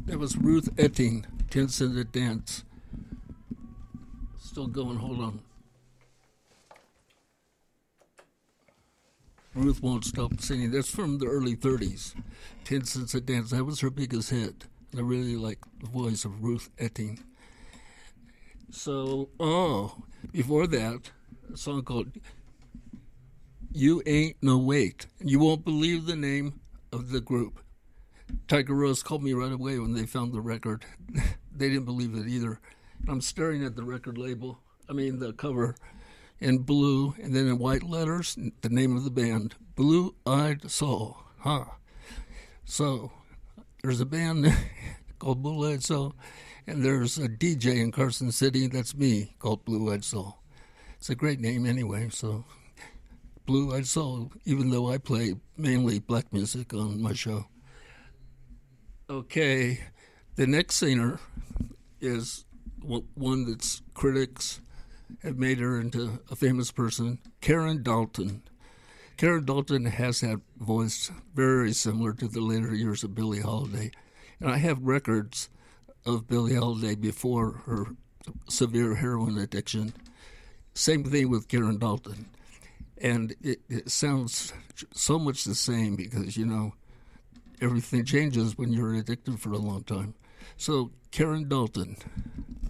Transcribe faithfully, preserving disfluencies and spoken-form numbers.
That was Ruth Etting, Dancing the Dance. Still going, hold on. Ruth Won't Stop Singing. That's from the early thirties. Ten Cents a Dance. That was her biggest hit. I really like the voice of Ruth Etting. So, oh, before that, a song called You Ain't No Weight. You won't believe the name of the group. Tiger Rose called me right away when they found the record. They didn't believe it either. I'm staring at the record label, I mean the cover, in blue, and then in white letters, the name of the band, Blue Eyed Soul. Huh. So, there's a band called Blue Eyed Soul, and there's a D J in Carson City, that's me, called Blue Eyed Soul. It's a great name anyway, so Blue Eyed Soul, even though I play mainly black music on my show. Okay, the next singer is one that's critics have made her into a famous person, Karen Dalton. Karen Dalton has that voice very similar to the later years of Billie Holiday. And I have records of Billie Holiday before her severe heroin addiction. Same thing with Karen Dalton. And it, it sounds so much the same because, you know, everything changes when you're addicted for a long time. So, Karen Dalton.